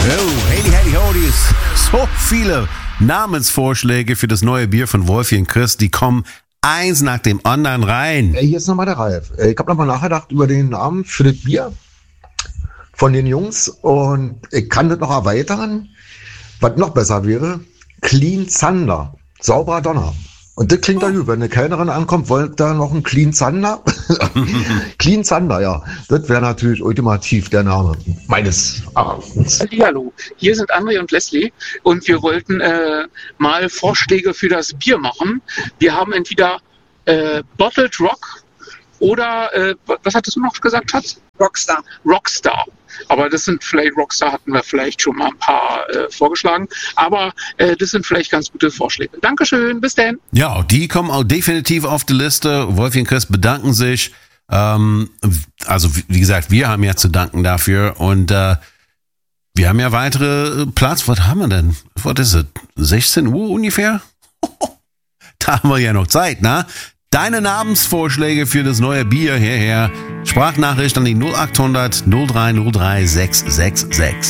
Oh, hey, so viele Namensvorschläge für das neue Bier von Wolfi und Chris, die kommen eins nach dem anderen rein. Hier ist nochmal der Ralf. Ich habe nochmal nachgedacht über den Namen für das Bier von den Jungs und ich kann das noch erweitern. Was noch besser wäre, Clean Zander, sauberer Donner. Und das klingt doch gut, wenn eine Kellnerin ankommt, wollt da noch einen Clean Zander? Clean Zander, ja. Das wäre natürlich ultimativ der Name meines Erachtens. Hallo, hier sind André und Leslie und wir wollten mal Vorschläge für das Bier machen. Wir haben entweder Bottled Rock oder, was hattest du noch gesagt, Schatz? Rockstar. Aber das sind vielleicht, Rockstar hatten wir vielleicht schon mal ein paar vorgeschlagen. Aber das sind vielleicht ganz gute Vorschläge. Dankeschön, bis dann. Ja, die kommen auch definitiv auf die Liste. Wolfi und Chris bedanken sich. Also, wie gesagt, wir haben ja zu danken dafür. Und wir haben ja weitere Platz. Was haben wir denn? Was ist es? 16 Uhr ungefähr? Da haben wir ja noch Zeit, ne? Deine Namensvorschläge für das neue Bier hierher. Sprachnachricht an die 0800 0303 666.